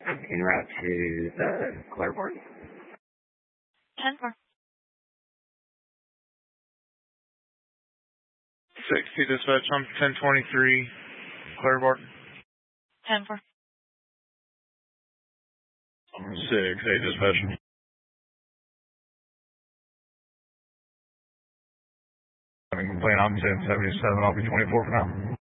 En route to the Clareport. 10-4. 60 dispatch on 1023, Clareport. 10-4. 6-8 dispatch. Having complaint on 1077, I'll be 24 for now.